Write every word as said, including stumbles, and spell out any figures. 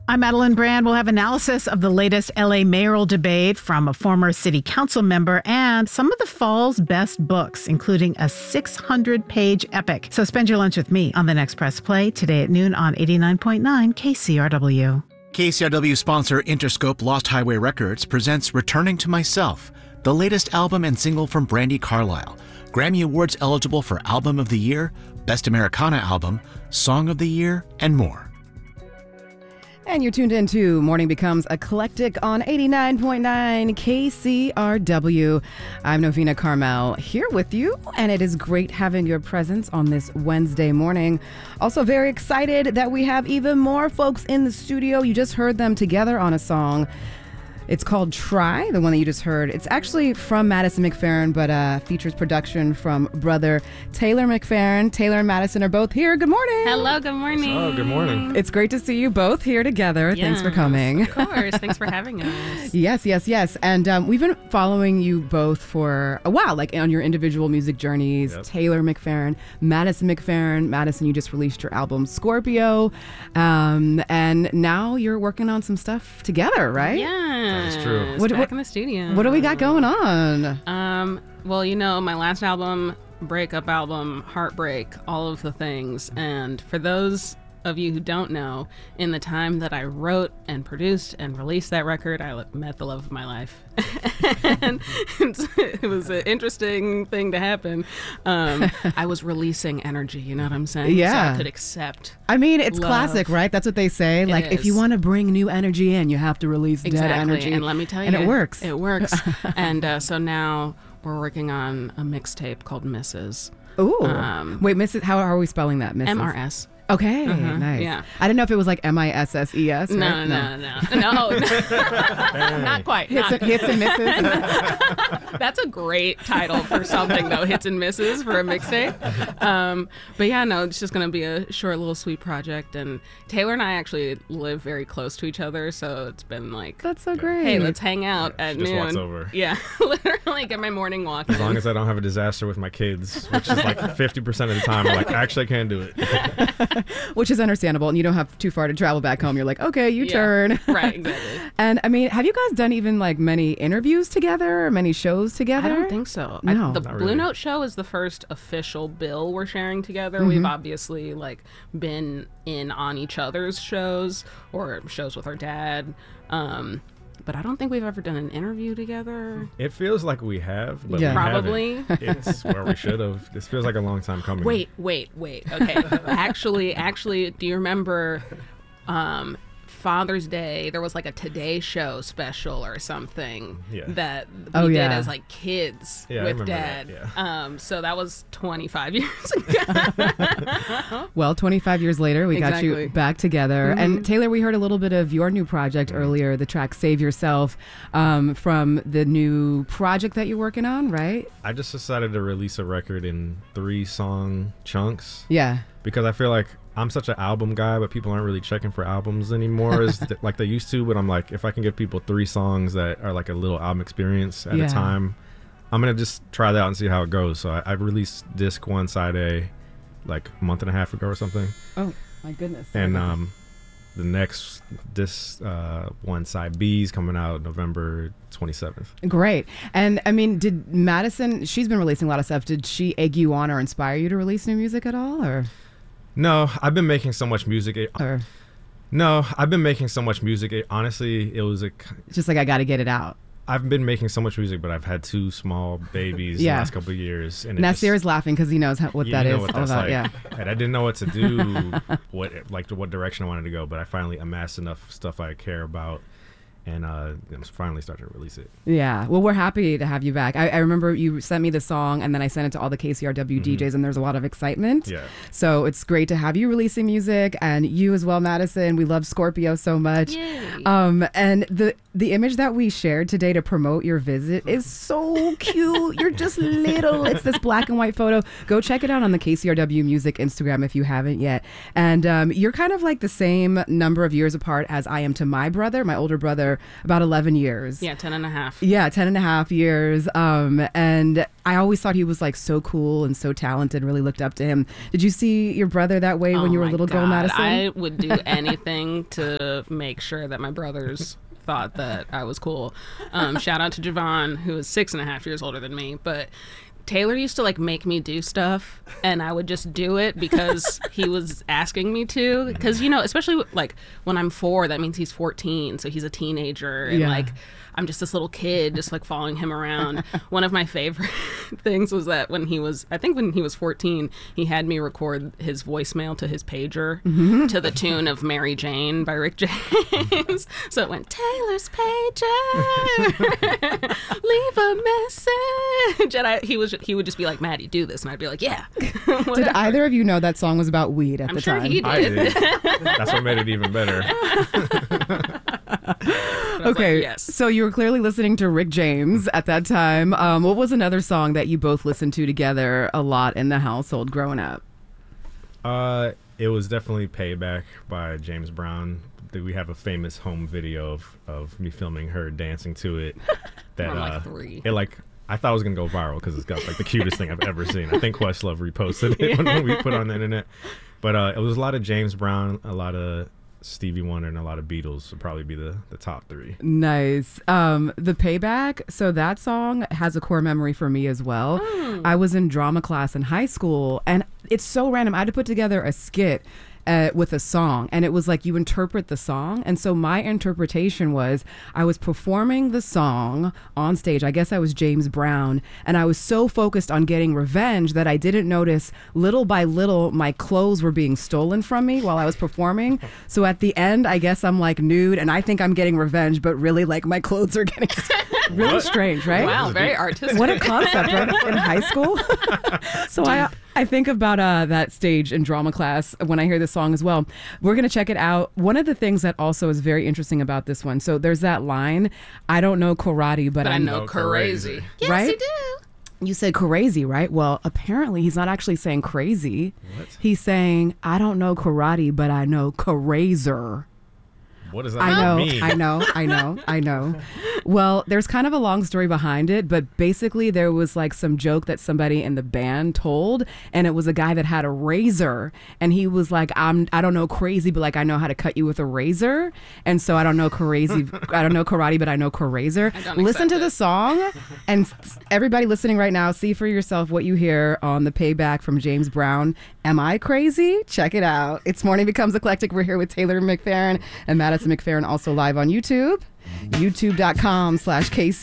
I'm Madeline Brand. We'll have analysis of the latest L A mayoral debate from a former city council member and some of the fall's best books, including a six hundred page epic. So spend your lunch with me on The Next Press Play today at noon on eighty-nine point nine K C R W. K C R W sponsor Interscope Lost Highway Records presents Returning to Myself, the latest album and single from Brandi Carlile. Grammy Awards eligible for Album of the Year, Best Americana Album, Song of the Year, and more. And you're tuned in to Morning Becomes Eclectic on eighty-nine point nine K C R W. I'm Novena Carmel here with you, and it is great having your presence on this Wednesday morning. Also very excited that we have even more folks in the studio. You just heard them together on a song. It's called Try, the one that you just heard. It's actually from Madison McFerrin, but uh, features production from brother Taylor McFerrin. Taylor and Madison are both here. Good morning. Hello, good morning. Oh, good morning. It's great to see you both here together. Yes, Thanks for coming. Of course. Thanks for having us. Yes, yes, yes. And um, we've been following you both for a while, like on your individual music journeys. Yep. Taylor McFerrin, Madison McFerrin. Madison, you just released your album Scorpio. Um, and now you're working on some stuff together, right? Yeah. That's true. What, back what, in the studio. What do we got going on? Um, well, you know, my last album, breakup album, heartbreak, all of the things. And for those of you who don't know, in the time that I wrote and produced and released that record, I met the love of my life. And it was an interesting thing to happen. Um, I was releasing energy, you know what I'm saying? Yeah. So I could accept I mean, it's love. Classic, right? That's what they say. It like, is. If you want to bring new energy in, you have to release exactly. dead energy. And let me tell you. And it works. It works. And uh, so now we're working on a mixtape called Missus Ooh. Um, Wait, Missus How are we spelling that? Missus M R S. Okay, Uh-huh, nice. yeah. I didn't know if it was like M I S S E S. No, right? no, no, no, no. Not quite. Hits, Not. and, hits and misses. That's a great title for something, though. Hits and misses for a mixtape. Um, but yeah, no, it's just going to be a short, little sweet project. And Taylor and I actually live very close to each other, so it's been like, that's so great. Hey, let's hang out yeah, at she just noon. Walks over. Yeah, literally get my morning walk. As long as I don't have a disaster with my kids, which is like fifty percent of the time, I'm like, actually, I can't do it. Which is understandable, and you don't have too far to travel back home. You're like, okay, you yeah, turn. Right, exactly. And I mean, have you guys done even like many interviews together or many shows together? I don't think so. No. I, the Not Blue really. Note show is the first official bill we're sharing together. Mm-hmm. We've obviously like been in on each other's shows or shows with our dad. Um, but I don't think we've ever done an interview together. It feels like we have, but Yeah. we Probably. haven't. It's where we should have. This feels like a long time coming. Wait, wait, wait. Okay. actually, actually, do you remember um, Father's Day? There was like a Today Show special or something Yeah. that we Oh, did yeah. as like kids Yeah, I with remember dad. that, yeah. Um, so that was twenty-five years ago. Well, twenty-five years later, we got Exactly. you back together. Mm-hmm. And Taylor, we heard a little bit of your new project earlier, the track Save Yourself, um, from the new project that you're working on, right? I just decided to release a record in three song chunks Yeah. because I feel like I'm such an album guy, but people aren't really checking for albums anymore as th- like they used to. But I'm like, if I can give people three songs that are like a little album experience at Yeah. a time, I'm gonna just try that out and see how it goes. So I, I released disc one, side A, like a month and a half ago or something, Oh, my goodness. and um, the next this uh, one, side B, is coming out November twenty-seventh. Great. And I mean, did Madison, she's been releasing a lot of stuff. Did she egg you on or inspire you to release new music at all? Or, No, I've been making so much music. It, or no, I've been making so much music. It, honestly, it was a. it's just like, I got to get it out. I've been making so much music, but I've had two small babies Yeah. the last couple of years, and it Nasir just, is laughing because he knows how, what yeah, that you know is what all that's about. like. Yeah. And I didn't know what to do, what like what direction I wanted to go, but I finally amassed enough stuff I care about, and uh, I'm finally starting to release it. Yeah. Well, we're happy to have you back. I, I remember you sent me the song and then I sent it to all the K C R W Mm-hmm. D Js and there's a lot of excitement. Yeah. So it's great to have you releasing music and you as well, Madison. We love Scorpio so much. Yay. Um, and the the image that we shared today to promote your visit is so cute. You're just little. It's this black and white photo. Go check it out on the K C R W Music Instagram if you haven't yet. And um, you're kind of like the same number of years apart as I am to my brother. My older brother for about eleven years. Yeah, ten and a half. Yeah, ten and a half years. Um, and I always thought he was like so cool and so talented, really looked up to him. Did you see your brother that way Oh when you were a my little girl, God. Madison? I would do anything to make sure that my brothers thought that I was cool. Um, shout out to Javon, who is six and a half years older than me. But Taylor used to like make me do stuff, and I would just do it because he was asking me to. Because, you know, especially like when I'm four, that means he's fourteen, so he's a teenager, and Yeah. like I'm just this little kid just like following him around. One of my favorite things was that when he was, I think when he was fourteen, he had me record his voicemail to his pager Mm-hmm. to the tune of Mary Jane by Rick James. So it went, Taylor's pager, leave a message. And I, he was, he would just be like, Maddie, do this. And I'd be like, yeah. Did either of you know that song was about weed at I'm the sure time? he I did. did. That's what made it even better. I was Okay, like, yes. so you were clearly listening to Rick James at that time. Um, what was another song that you both listened to together a lot in the household growing up? Uh, it was definitely Payback by James Brown. We have a famous home video of, of me filming her dancing to it. That I'm like uh, three. It like I thought it was gonna go viral because it's got like the cutest thing I've ever seen. I think Questlove reposted it when we put it on the internet. But uh, it was a lot of James Brown, a lot of Stevie Wonder, and a lot of Beatles would probably be the, the top three. Nice. Um, the Payback. So that song has a core memory for me as well. Mm. I was in drama class in high school, and it's so random. I had to put together a skit uh, with a song, and it was like you interpret the song. And so my interpretation was I was performing the song on stage. I guess I was James Brown, and I was so focused on getting revenge that I didn't notice little by little my clothes were being stolen from me while I was performing. So at the end, I guess I'm like nude, and I think I'm getting revenge, but really like my clothes are getting really What? strange, right? Wow, very artistic. What a concept, right? In high school. So I I think about uh, that stage in drama class when I hear this song as well. We're going to check it out. One of the things that also is very interesting about this one, so there's that line, I don't know karate, but, But I know know crazy. crazy. Yes, Right? you do. You said crazy, right? Well, apparently he's not actually saying crazy. What? He's saying, I don't know karate, but I know crazer. What does that I know, mean? I know, I know, I know. Well, there's kind of a long story behind it, but basically there was like some joke that somebody in the band told, and it was a guy that had a razor, and he was like, I'm, I don't know crazy, but like I know how to cut you with a razor, and so I don't know crazy, I don't know karate, but I know crazer. I don't Listen accept to it. the song, and s- everybody listening right now, see for yourself what you hear on the Payback from James Brown. Am I crazy? Check it out. It's Morning Becomes Eclectic. We're here with Taylor McFerrin and Madison McFerrin, also live on YouTube. YouTube.com slash KC.